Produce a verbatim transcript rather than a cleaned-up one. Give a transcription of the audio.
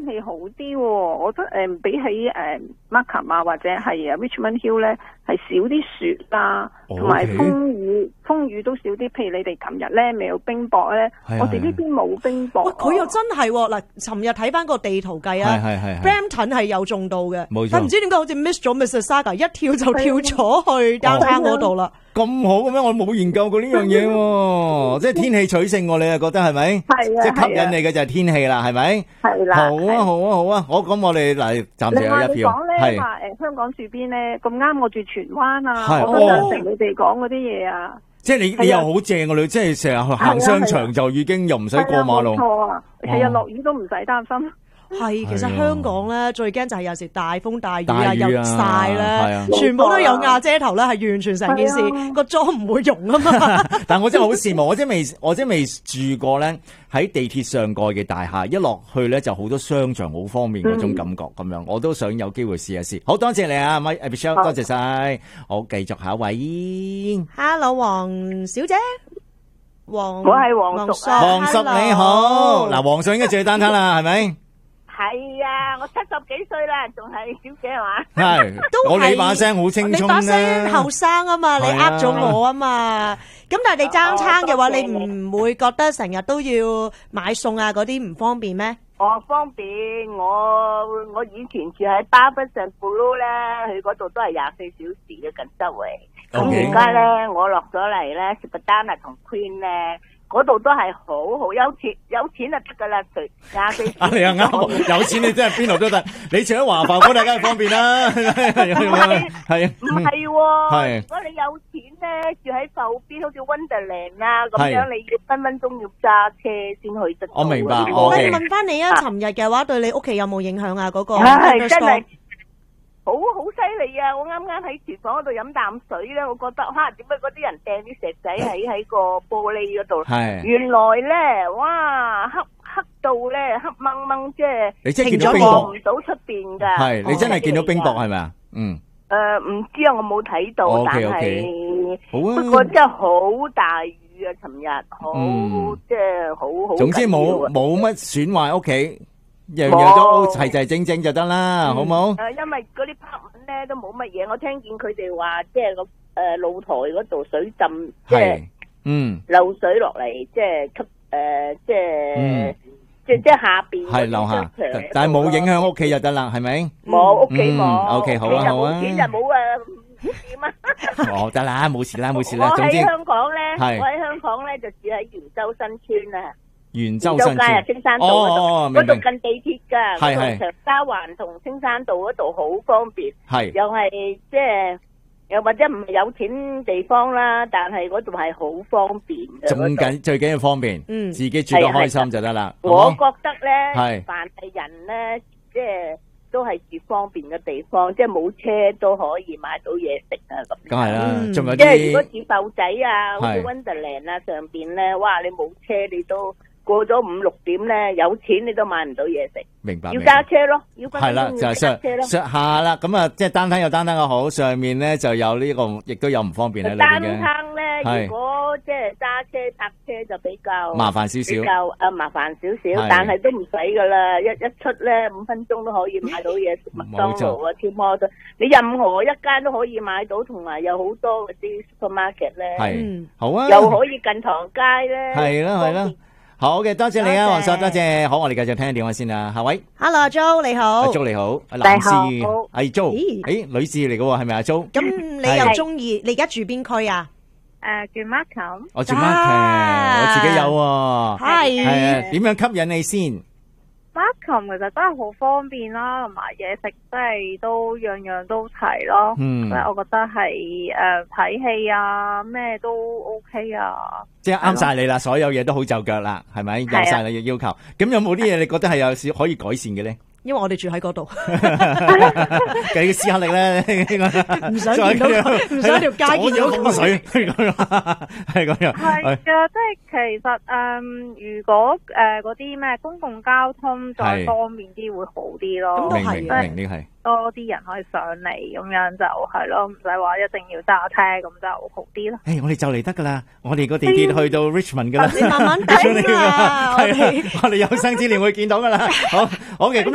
氣好啲喎，我覺得誒、呃、比起誒、呃、Markham 啊或者係啊 Richmond Hill 咧係少啲雪啦，同埋、 Okay. 風雨風雨都少啲。譬如你哋琴日咧未有冰雹咧， 係我哋呢邊冇冰雹。 喂，佢又真係喎嗱，尋日睇翻個地圖計啊係係係係 ，Brampton 係有中到嘅， 冇錯但唔知點解好似 miss 咗 Mississauga， 一跳就跳咗去 downtown 嗰度啦。 咁好嘅咩？我冇研究過呢樣嘢喎，即係天氣取勝喎，你又覺得係咪？ 係啊， 即係吸引你嘅就係天氣啦，係咪？ 係啦。 好啊，好啊，好啊！我咁我哋嗱，暫時另外有一票， 你講咧係話誒香港住邊咧咁啱，我住荃灣啊， 係我都贊哦成你哋講嗰啲嘢啊。 即係你你又好正喎，你即係成日去行商場就已經又唔使過馬路。 係啊冇錯啊，係啊， 哦落雨都唔使擔心。 係，其實係啊香港咧最驚就係有時大風大雨啊， 大雨啊又曬係啊咧，全部都有瓦遮頭咧，係完全成件事係啊個妝唔會溶啊嘛。 但我真係好羨慕，我真係未，我真係未住過咧喺地鐵上蓋嘅大廈，一落去咧就好多商場，好方便嗰種感覺咁樣，我都想有機會試一試。好多謝你啊，Mike Michelle，多謝晒。我繼續下一位， Hello， 黃小姐，黃我係黃淑啊黃叔你好。嗱，黃叔應該最單攤啦，係咪？ 係啊，我七十幾歲啦，仲係小姐係嘛？ 係， 都係我你把聲好青葱你把聲咧。 後生啊嘛，你係啊呃咗我啊嘛。咁但係你爭餐嘅話， 哦你多謝唔會覺得成日都要買餸啊嗰啲唔方便咩？ 我方便，我我以前住喺巴不上布魯咧，佢嗰度都係廿四小時嘅近周圍。咁 Okay 而家咧，我落咗嚟咧 Spadana 同 Queen 咧，嗰度都係好好有錢，有錢就得噶啦，隨廿四。 啊，你又啱喎，有錢你真係邊度都得。你住喺華埠嗰度梗係方便啦，係啊， 唔係喎， 係如果你有錢咧，住喺埠邊，好似 Wonderland 啊咁係樣，你要分分鐘要揸車先去得到啊。 我明白呢個我喂， Okay 問翻你啊， 啊尋日嘅話對你屋企有冇影響啊？嗰個唉， Underscore 真係好好犀利啊！我啱啱喺廚房嗰度飲啖水咧，我覺得吓，點解嗰啲人掟啲石仔喺喺個玻璃嗰度？ 係。 原來咧，哇，黑黑到咧，黑掹掹，即係你真係見到停咗冰雹望唔，到出邊噶。 係你真係見到冰雹係咪啊？嗯， 誒，唔知啊，我冇睇到， 哦但 OK，OK 係好啊不過真係好大雨啊！尋日好嗯即係好好。 總之冇冇乜損壞屋企，樣樣都齊齊整整就得啦，好冇？ 誒，因為嗰啲拍文咧都冇乜嘢，我聽見佢哋話即係個誒露台嗰度水浸，即係係，嗯， 漏水落嚟，即係吸誒，即係嗯即係即係下邊係樓下，但係冇影響屋企就得啦，係咪？ 冇屋企嗯冇。 OK，好啊好啊冇錢就冇啊，唔掂啊！ 哦，得啦，冇事啦，冇事啦， 我喺總之香港咧， 係我喺香港咧就住喺元州新村啊。 元州元州街啊， 新村， 青山道嗰哦哦度，嗰度明明近地鐵噶， 係係嗰度長沙灣同青山道嗰度好方便， 係又係即係又或者唔係有錢地方啦，但係嗰度係好方便嘅。 仲嗰度緊最緊要方便， 嗯自己住得開心就得啦。 我好冇覺得咧係， 凡係人咧，即係都係住方便嘅地方，即係冇車都可以買到嘢食啊咁。 梗係啦， 嗯仲有即係如果啲住埠仔啊，好似係 Wonderland 啊上邊咧，哇！你冇車你都過咗五六點咧，有錢你都買唔到嘢食，要明白明白揸車咯，要分係啦， 分鐘要就係上揸車咯。 上下啦，咁啊，即係單攤有單攤嘅好，上面咧就有呢個，亦都有唔方便喺裏單邊嘅， 撐係咧，如果即係揸車搭車就比較麻煩少少。 比較誒麻煩少係少，但係都唔使噶啦，一一出咧五分鐘都可以買到嘢食，麥當勞啊、天摩都，你任何一間都可以買到，同埋有好多嗰啲 supermarket 咧， 係嗯好啊， 又可以近堂街咧， 係啦係啦，好嘅，多謝你啊， 多謝黃叔，多謝。好，我哋繼續聽電話先啦，下位， Hello，阿 Jo 你好。 阿 Jo 你好，阿男士， 好阿 Jo， 咦誒，女士嚟嘅喎，係咪阿 Jo？ 咁你又中意？你而家住邊區啊？ 誒，住 Markham。 我住啊 Markham，我自己有喎， 係係啊，點樣吸引你先？ Markham 其實真係好方便啦，同埋嘢食真係都樣樣都齊咯。 嗯所以我覺得係誒睇戲啊，咩都 OK 啊。 即係啱晒你啦，所有嘢都好就腳啦，係咪？有係啊晒你嘅要求。咁有冇啲嘢你覺得係有少可以改善嘅咧？ 因為我哋住喺嗰度， 計個思考力咧， 唔想見到佢，唔想條街見到佢。 風水係咁樣，係咁樣。 係噶，即係其實誒、嗯，如果誒嗰啲咩公共交通再係方便啲會好啲咯。 咁都係明明嘅明呢個係。 多啲人可以上嚟，咁樣就係咯，唔使話一定要揸車，咁就好啲咯。 誒，我哋就嚟得噶啦，我哋個地鐵去到 Richmond 噶啦。 你慢慢睇啦，我係啊哋我哋有生之年會見到噶啦。好，好嘅咁。